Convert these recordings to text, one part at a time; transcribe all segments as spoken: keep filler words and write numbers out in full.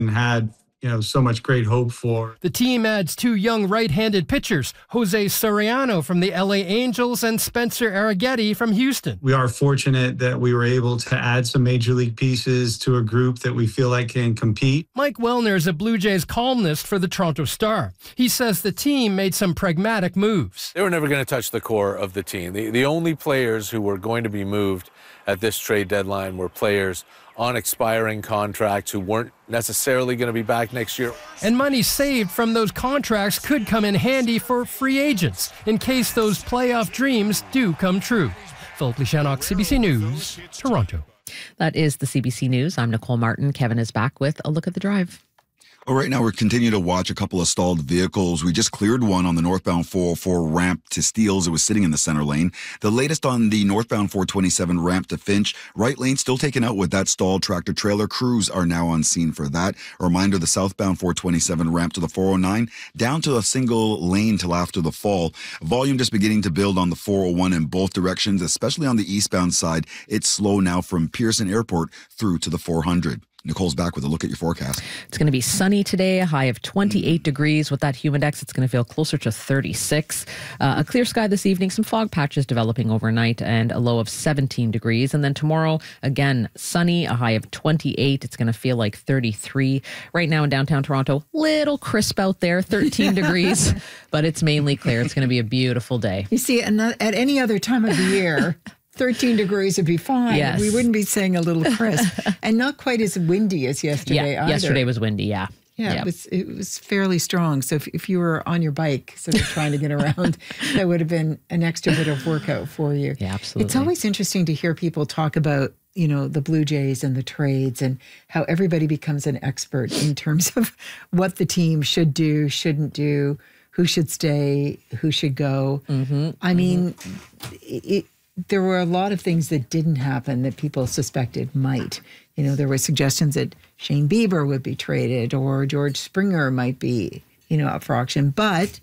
and had you know, so much great hope for. The team adds two young right-handed pitchers, Jose Soriano from the L A Angels and Spencer Arrighetti from Houston. We are fortunate that we were able to add some major league pieces to a group that we feel like can compete. Mike Wellner is a Blue Jays columnist for the Toronto Star. He says the team made some pragmatic moves. They were never going to touch the core of the team. The, the only players who were going to be moved at this trade deadline were players on expiring contracts who weren't necessarily going to be back next year. And money saved from those contracts could come in handy for free agents in case those playoff dreams do come true. Philip Lishanok, C B C News, Toronto. That is the C B C News. I'm Nicole Martin. Kevin is back with a look at the drive. Well, right now, we're continuing to watch a couple of stalled vehicles. We just cleared one on the northbound four oh four ramp to Steeles. It was sitting in the center lane. The latest on the northbound four twenty-seven ramp to Finch. Right lane still taken out with that stalled tractor trailer. Crews are now on scene for that. A reminder, the southbound four twenty-seven ramp to the four oh nine down to a single lane till after the fall. Volume just beginning to build on the four oh one in both directions, especially on the eastbound side. It's slow now from Pearson Airport through to the four hundred. Nicole's back with a look at your forecast. It's going to be sunny today, a high of twenty-eight degrees. With that humidex, it's going to feel closer to thirty-six. Uh, a clear sky this evening, some fog patches developing overnight, and a low of seventeen degrees. And then tomorrow, again, sunny, a high of twenty-eight. It's going to feel like thirty-three. Right now in downtown Toronto, little crisp out there, thirteen degrees, but it's mainly clear. It's going to be a beautiful day. You see, at any other time of the year, thirteen degrees would be fine. Yes. We wouldn't be saying a little crisp. And not quite as windy as yesterday yeah, either. Yesterday was windy, yeah. Yeah, yeah. It, was, it was fairly strong. So if, if you were on your bike sort of trying to get around, that would have been an extra bit of workout for you. Yeah, absolutely. It's always interesting to hear people talk about, you know, the Blue Jays and the trades and how everybody becomes an expert in terms of what the team should do, shouldn't do, who should stay, who should go. Mm-hmm, I mean, mm-hmm. it, there were a lot of things that didn't happen that people suspected might. You know, there were suggestions that Shane Bieber would be traded or George Springer might be, you know, up for auction. But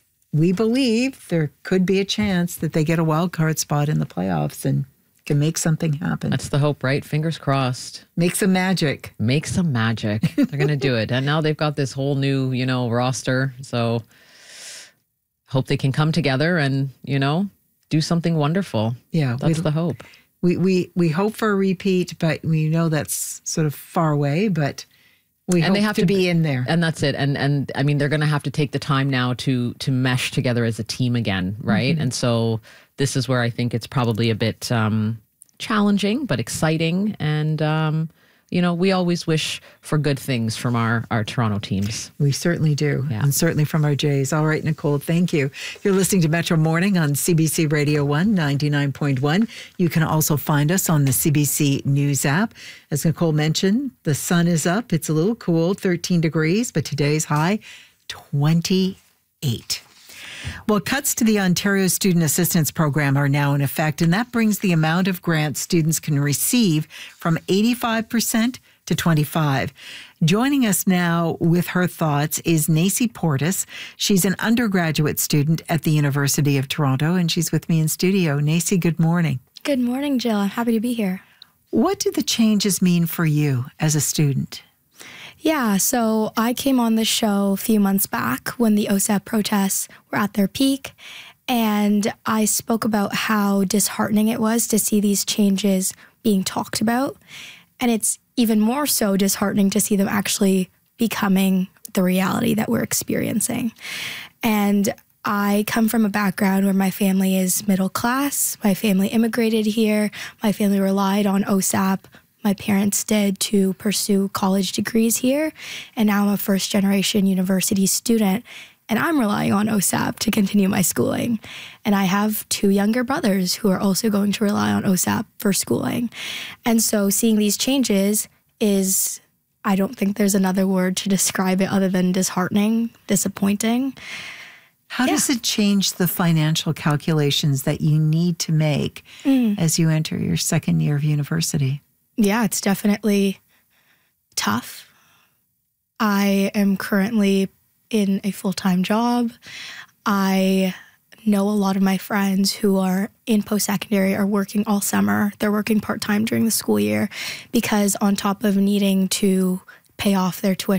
we believe there could be a chance that they get a wild card spot in the playoffs and can make something happen. That's the hope, right? Fingers crossed. Make some magic. Make some magic. They're going to do it. And now they've got this whole new, you know, roster. So hope they can come together and, you know, do something wonderful. Yeah. That's we, the hope. We, we we hope for a repeat, but we know that's sort of far away, but we and hope they have to, to be in there. And that's it. And, and I mean, they're going to have to take the time now to to mesh together as a team again, right? Mm-hmm. And so this is where I think it's probably a bit um, challenging, but exciting. And, um, you know, we always wish for good things from our, our Toronto teams. We certainly do. Yeah. And certainly from our Jays. All right, Nicole, thank you. You're listening to Metro Morning on C B C Radio one, ninety-nine point one. You can also find us on the C B C News app. As Nicole mentioned, the sun is up. It's a little cool, thirteen degrees, but today's high, twenty-eight. Well, cuts to the Ontario Student Assistance Program are now in effect, and that brings the amount of grants students can receive from eighty-five percent to twenty-five. Joining us now with her thoughts is Nacy Portis. She's an undergraduate student at the University of Toronto, and she's with me in studio. Nacy, good morning. Good morning, Jill. I'm happy to be here. What do the changes mean for you as a student? Yeah, so I came on the show a few months back when the O S A P protests were at their peak, and I spoke about how disheartening it was to see these changes being talked about. And it's even more so disheartening to see them actually becoming the reality that we're experiencing. And I come from a background where my family is middle class. My family immigrated here. My family relied on O S A P. My parents did to pursue college degrees here, and now I'm a first-generation university student, and I'm relying on O S A P to continue my schooling. And I have two younger brothers who are also going to rely on O S A P for schooling. And so seeing these changes is, I don't think there's another word to describe it other than disheartening, disappointing. How Yeah. does it change the financial calculations that you need to make Mm. as you enter your second year of university? Yeah, it's definitely tough. I am currently in a full-time job. I know a lot of my friends who are in post-secondary are working all summer. They're working part-time during the school year because on top of needing to pay off their tuition.